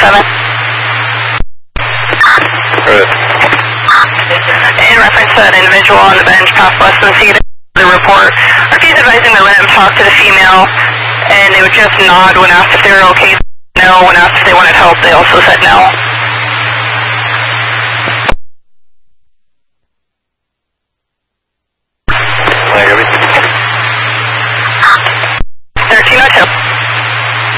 7. In reference to that individual on the bench, past less than seated, the report, RP's advising the REM talk to the female, and they would just nod when asked if they were okay. No, when asked if they wanted help, they also said no. Like everything.